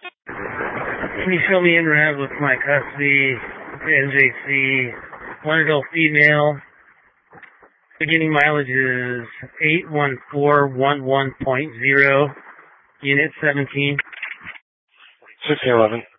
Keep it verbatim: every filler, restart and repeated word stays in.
Can you show me in rev with my custody, N J C, one adult female, beginning mileage is eight one four one one point zero, unit seventeen. sixteen eleven.